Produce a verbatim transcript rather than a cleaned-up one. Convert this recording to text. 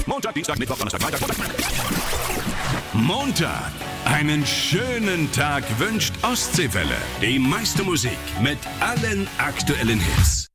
Montag, Dienstag, Mittwoch, Donnerstag, Freitag, Montag. Montag. Einen schönen Tag wünscht Ostseewelle. Die meiste Musik mit allen aktuellen Hits.